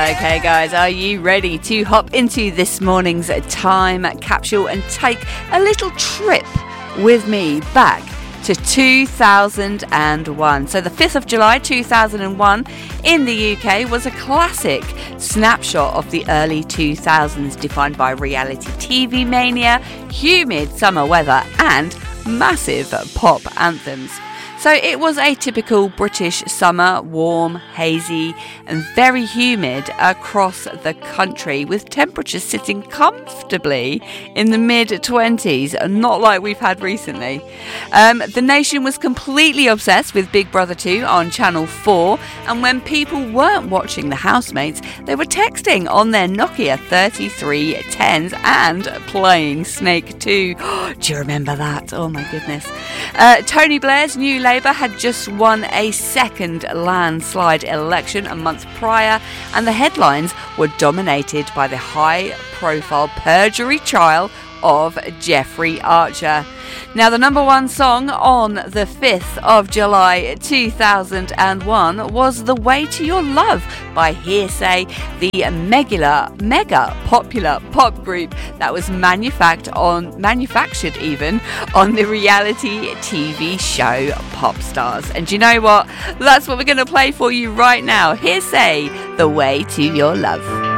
Okay, guys, are you ready to hop into this morning's time capsule and take a little trip with me back to 2001? So the 5th of July 2001 in the UK was a classic snapshot of the early 2000s, defined by reality TV mania, humid summer weather and massive pop anthems. So it was a typical British summer, warm, hazy and very humid across the country, with temperatures sitting comfortably in the mid-20s, not like we've had recently. The nation was completely obsessed with Big Brother 2 on Channel 4, and when people weren't watching The Housemates, they were texting on their Nokia 3310s and playing Snake 2. Do you remember that? Oh my goodness. Tony Blair's New Labour had just won a second landslide election a month prior, and the headlines were dominated by the high-profile perjury trial of Jeffrey Archer. Now, the number one song on the 5th of July 2001 was The Way to Your Love by Hearsay, the mega popular pop group that was manufactured even on the reality TV show Pop Stars. And do you know what? That's what we're going to play for you right now. Hearsay, The Way to Your Love.